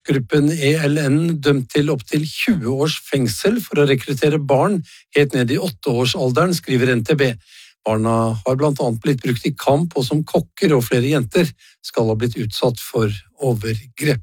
Gruppen ELN dømt til opp til 20 års fengsel for å rekruttere barn helt ned i 8-årsalderen, skriver NTB. Barna har blant annet blitt brukt i kamp, og som kokker, og flere jenter skal ha blitt utsatt for overgrep.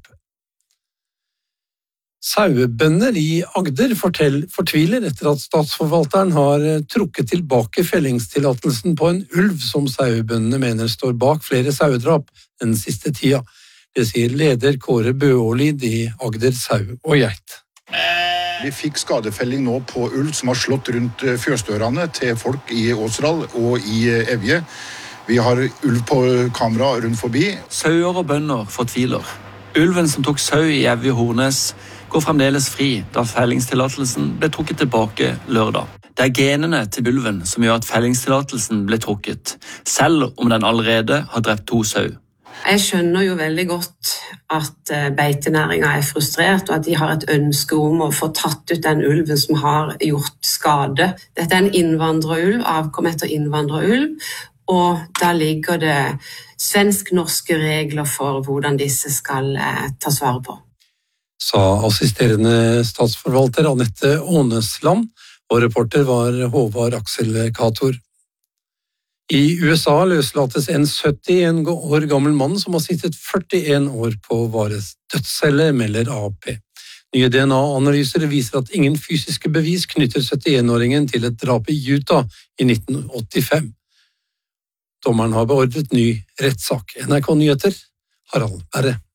Sauebønder i Agder fortviler etter at statsforvalteren har trukket tilbake fellingstillatelsen på en ulv som sauebøndene mener står bak flere sauedrap den siste tida. Det sier leder Kåre Bøålid i Agder Sau og Geit. Vi fikk skadefelling nå på ulv som har slått rundt fjøsdørene til folk i Åsdal og i Evje. Vi har ulv på kamera rundt forbi. Sauer og bønder fortviler. Ulven som tok sau i Evje Hornes går fremdeles fri da fellingstillatelsen ble trukket tilbake lørdag. Det er genene til ulven som gjør at fellingstillatelsen ble trukket, selv om den allerede har drept 2 sau. Jeg skjønner jo veldig godt at beitenæringen er frustrert, og at de har et ønske om å få tatt ut den ulven som har gjort skade. Dette er en innvandrerulv, avkom etter innvandrerulv, og da ligger det svensk-norske regler for hvordan disse skal tas vare på. Sa assisterende statsforvalter Annette Ånesland, og reporter var Håvard Aksel Kator. I USA løslates en 71 år gammel mann som har sittet 41 år på vares dødscelle, melder AP. Nye DNA-analyser viser at ingen fysiske bevis knytter 71-åringen til et drap i Utah i 1985. Dommeren har beordret ny rettssak. NRK Nyheter, Harald Berre.